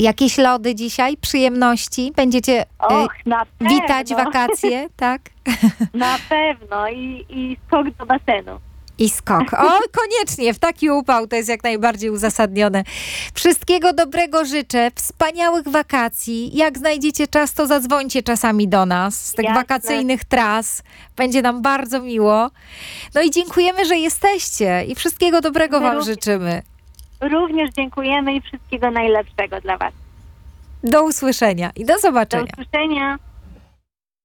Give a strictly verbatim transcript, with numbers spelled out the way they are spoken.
Jakieś lody dzisiaj? Przyjemności? Będziecie Och, na y, pewno. witać wakacje, tak? Na pewno i, i skok do basenu. I skok. O, koniecznie, w taki upał to jest jak najbardziej uzasadnione. Wszystkiego dobrego życzę, wspaniałych wakacji. Jak znajdziecie czas, to zadzwońcie czasami do nas z tych Jasne. wakacyjnych tras. Będzie nam bardzo miło. No i dziękujemy, że jesteście i wszystkiego dobrego My wam również. życzymy. Również dziękujemy i wszystkiego najlepszego dla Was. Do usłyszenia i do Do zobaczenia. usłyszenia.